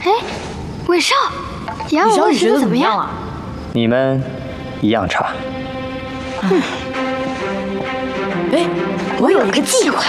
哎，韦少，杨永乐学的怎么样啊？ 你们一样差。 哎，我有一个计划。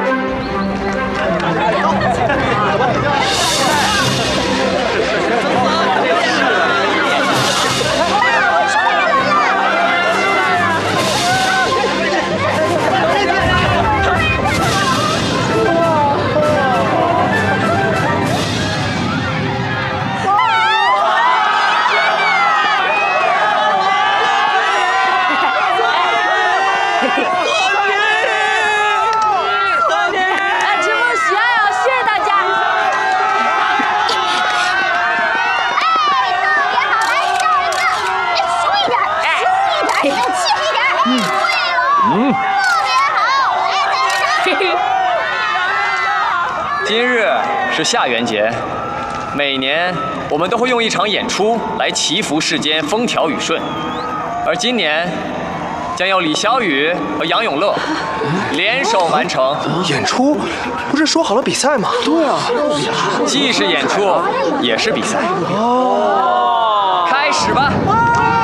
今日是下元节，每年我们都会用一场演出来祈福世间风调雨顺，而今年将由李小雨和杨永乐联手完成。 演出不是说好了比赛吗？对啊， 既是演出，也是比赛。哦，开始吧。